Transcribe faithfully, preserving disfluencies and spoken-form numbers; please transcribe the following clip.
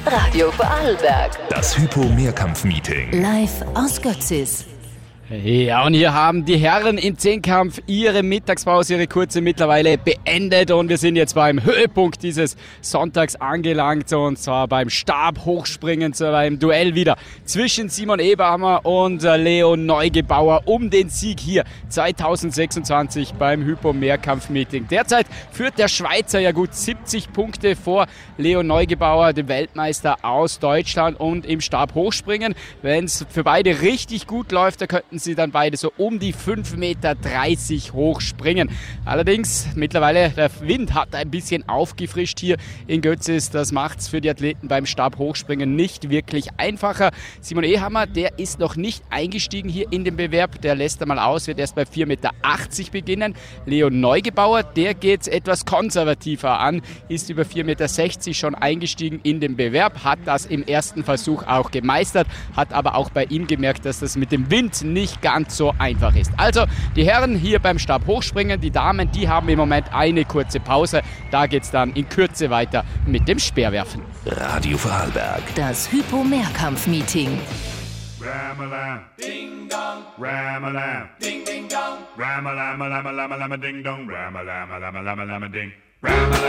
Radio Vorarlberg. Das Hypo-Mehrkampf-Meeting. Live aus Götzis. Ja, und hier haben die Herren im Zehnkampf ihre Mittagspause, ihre kurze mittlerweile beendet und wir sind jetzt beim Höhepunkt dieses Sonntags angelangt und zwar beim Stabhochspringen, so beim Duell wieder zwischen Simon Eberhammer und Leo Neugebauer um den Sieg hier zweitausendsechsundzwanzig beim Hypo-Mehrkampf-Meeting. Derzeit führt der Schweizer ja gut siebzig Punkte vor Leo Neugebauer, dem Weltmeister aus Deutschland, und im Stabhochspringen, wenn es für beide richtig gut läuft, da könnten sie dann beide so um die fünf Meter dreißig hochspringen. Allerdings mittlerweile der Wind hat ein bisschen aufgefrischt hier in Götzis. Das macht es für die Athleten beim Stabhochspringen nicht wirklich einfacher. Simon Eberhammer, der ist noch nicht eingestiegen hier in den Bewerb. Der lässt einmal aus, wird erst bei vier Meter achtzig beginnen. Leo Neugebauer, der geht es etwas konservativer an, ist über vier Meter sechzig schon eingestiegen in den Bewerb, hat das im ersten Versuch auch gemeistert, hat aber auch bei ihm gemerkt, dass das mit dem Wind nicht ganz so einfach ist. Also die Herren hier beim Stabhochspringen, die Damen, die haben im Moment eine kurze Pause. Da geht es dann in Kürze weiter mit dem Speerwerfen. Radio Vorarlberg. Das Hypo-Mehrkampf-Meeting. Ram-a-lam, ding dong, ram-a-lam, ding ding dong, ram-a-lam, a-lam, a-lam, a-lam, a ding dong, ram-a-lam, a-lam, a-lam, a-lam, a ding, ram-a-lam.